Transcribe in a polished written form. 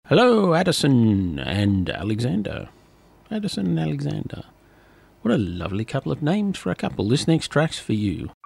Hello, Addison and Alexander. Addison and Alexander. What a lovely couple of names for a couple. This next track's for you.